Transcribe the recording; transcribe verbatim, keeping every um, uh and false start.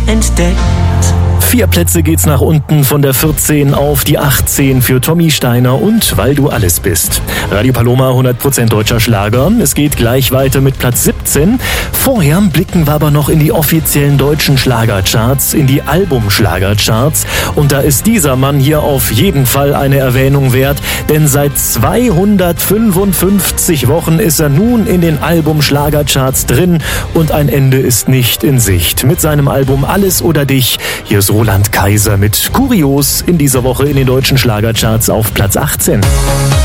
entdeckt. Vier Plätze geht's nach unten von der vierzehn auf die achtzehn für Tommy Steiner und Weil du alles bist. Radio Paloma, hundert Prozent deutscher Schlager. Es geht gleich weiter mit Platz siebzehn. Vorher blicken wir aber noch in die offiziellen deutschen Schlagercharts, in die Albumschlagercharts. Und da ist dieser Mann hier auf jeden Fall eine Erwähnung wert, denn seit zweihundertfünfundfünfzig Wochen ist er nun in den Albumschlagercharts drin und ein Ende ist nicht in Sicht. Mit seinem Album Alles oder Dich, hier ist Roland Kaiser mit Kurios in dieser Woche in den deutschen Schlagercharts auf Platz achtzehn.